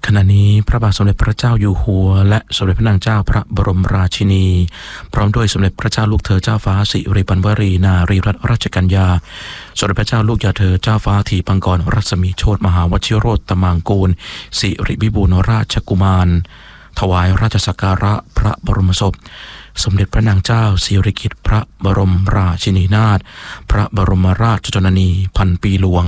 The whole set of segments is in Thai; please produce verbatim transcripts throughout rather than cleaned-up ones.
ขณะนี้พระบาทสมเด็จพระเจ้าอยู่หัวและสมเด็จพระนางเจ้าพระบรมราชินีพร้อมด้วยสมเด็จพระเจ้าลูกเธอเจ้าฟ้าสิริปันวรีนารีรัตนราชกัญญาสมเด็จพระเจ้าลูกยาเธอเจ้าฟ้าธีปังกรรัศมีโชติมหาวชิโรตมังกูลสิริวิบูลราชกุมารถวายราชสักการะพระบรมศพสมเด็จพระนางเจ้าสิริกิติ์พระบรมราชินีนาถพระบรมราชชนนีพันปีหลวง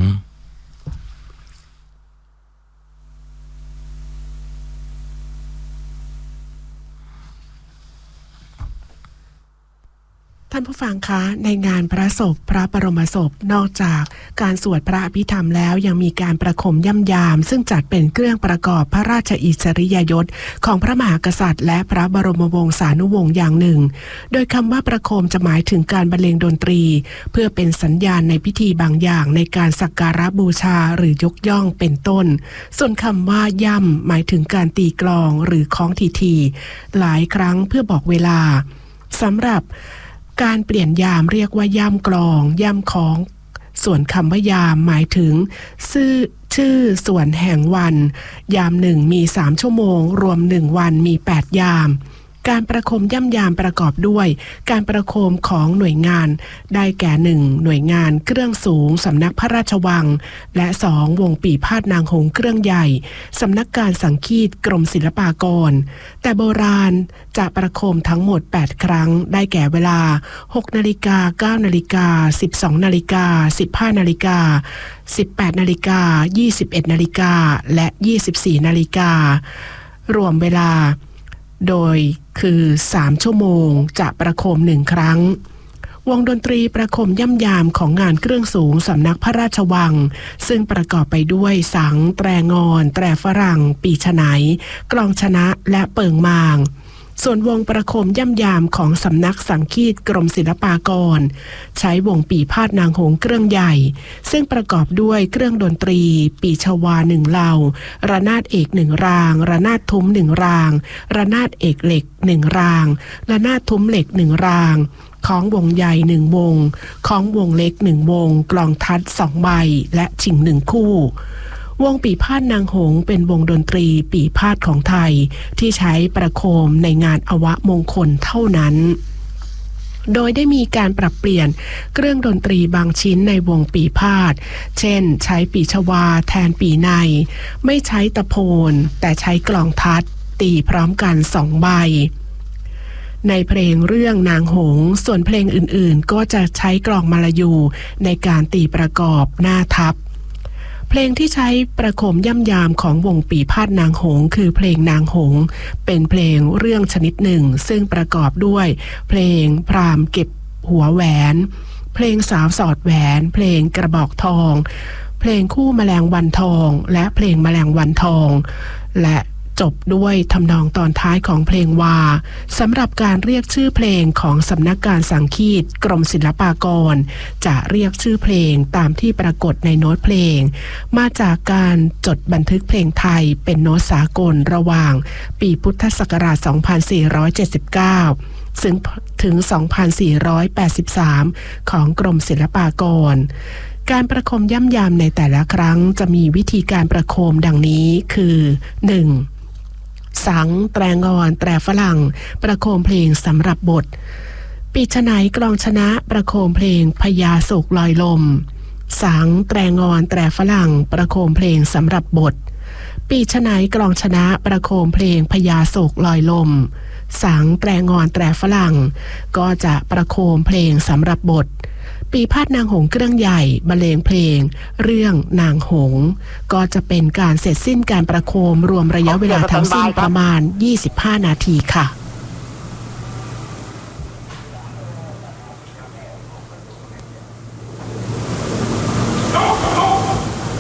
ท่านผู้ฟังคะในงานพระศพพระบรมศพนอกจากการสวดพระอภิธรรมแล้วยังมีการประโคมย่ำยามซึ่งจัดเป็นเครื่องประกอบพระราชอิสริยยศของพระมหากษัตริย์และพระบรมวงศานุวงศ์อย่างหนึ่งโดยคำว่าประโคมจะหมายถึงการบรรเลงดนตรีเพื่อเป็นสัญญาณในพิธีบางอย่างในการสักการะบูชาหรือยกย่องเป็นต้นส่วนคำว่าย่ำหมายถึงการตีกลองหรือคล้องทีๆหลายครั้งเพื่อบอกเวลาสำหรับการเปลี่ยนยามเรียกว่าย่ำกลองย่ำของส่วนคำว่ายามหมายถึงชื่อชื่อส่วนแห่งวันยามหนึ่งมีสามชั่วโมงรวมหนึ่งวันมีแปดยามการประโคมย่ำยามประกอบด้วยการประโคมของหน่วยงานได้แก่หนึ่งหน่วยงานเครื่องสูงสำนักพระราชวังและสองวงปีพาทย์นางหงส์เครื่องใหญ่สำนักการสังคีตกรมศิลปากรแต่โบราณจะประโคมทั้งหมดแปดครั้งได้แก่เวลา หกนาฬิกา เก้านาฬิกา สิบสองนาฬิกา สิบห้านาฬิกา สิบแปดนาฬิกา ยี่สิบเอ็ดนาฬิกาและยี่สิบสี่นาฬิการวมเวลาโดยคือสามชั่วโมงจะประโคมหนึ่งครั้งวงดนตรีประโคมย่ำยามของงานเครื่องสูงสำนักพระราชวังซึ่งประกอบไปด้วยสังแตรงอนแตรฝรั่งปีฉไนกลองชนะและเปิงมางส่วนวงประโคมย่ำยามของสำนักสังคีตกรมศิลปากรใช้วงปีพาทย์นางหงส์เครื่องใหญ่ซึ่งประกอบด้วยเครื่องดนตรีปีชวาหนึ่งเหล่าระนาดเอกหนึ่งรางระนาดทุ้มหนึ่งรางระนาดเอกเหล็กหนึ่งรางระนาดทุ้มเหล็กหนึ่งรางของวงใหญ่หนึ่งวงของวงเล็กหนึ่งวงกลองทัดสองใบและฉิงหนึ่งคู่วงปีพาทย์นางหงส์เป็นวงดนตรีปีพาทย์ของไทยที่ใช้ประโคมในงานอวมงคลเท่านั้นโดยได้มีการปรับเปลี่ยนเครื่องดนตรีบางชิ้นในวงปีพาทย์เช่นใช้ปีชวาแทนปีในไม่ใช้ตะโพนแต่ใช้กลองทัดตีพร้อมกันสองใบในเพลงเรื่องนางหงส์ส่วนเพลงอื่นๆก็จะใช้กลองมลายูในการตีประกอบหน้าทับเพลงที่ใช้ประโคมย่ำยามของวงปีพาทย์นางหงส์คือเพลงนางหงส์เป็นเพลงเรื่องชนิดหนึ่งซึ่งประกอบด้วยเพลงพราหมณ์เก็บหัวแหวนเพลงสาวสอดแหวนเพลงกระบอกทองเพลงคู่แมลงวันทองและเพลงแมลงวันทองและจบด้วยทำนองตอนท้ายของเพลงวาสำหรับการเรียกชื่อเพลงของสำนักการสังคีตกรมศิลปากรจะเรียกชื่อเพลงตามที่ปรากฏในโน้ตเพลงมาจากการจดบันทึกเพลงไทยเป็นโน้ตสากลระหว่างปีพุทธศักราช สองพันสี่ร้อยเจ็ดสิบเก้า ซึ่งถึง สองพันสี่ร้อยแปดสิบสาม ของกรมศิลปากรการประโคมย่ำยามในแต่ละครั้งจะมีวิธีการประโคมดังนี้คือ หนึ่งสังแตรงอนแตรฝรั่งประโคมเพลงสำหรับบทปีฉไนกลองชนะประโคมเพลงพญาโศกลอยลมสังแตรงอนแตรฝรั่งประโคมเพลงสำหรับบทปีฉไนกลองชนะประโคมเพลงพญาโศกลอยลมสังแตรงอนแตรฝรั่งก็จะประโคมเพลงสำหรับบทปีพาทย์นางหงส์เครื่องใหญ่บรรเลงเพลงเรื่องนางหงส์ก็จะเป็นการเสร็จสิ้นการประโคมรวมระยะเวลาทั้งสิ้นประมาณยี่สิบห้านาทีค่ะ